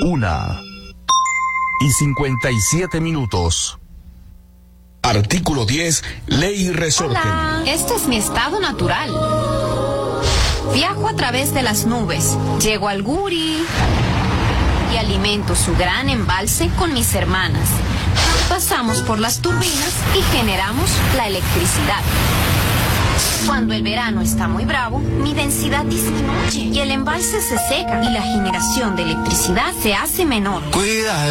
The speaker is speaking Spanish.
1:57. Artículo 10, Ley Resorte. Hola, este es mi estado natural. Viajo a través de las nubes, llego al Guri y alimento su gran embalse con mis hermanas. Pasamos por las turbinas y generamos la electricidad. Cuando el verano está muy bravo, mi densidad disminuye y el embalse se seca y la generación de electricidad se hace menor. Cuida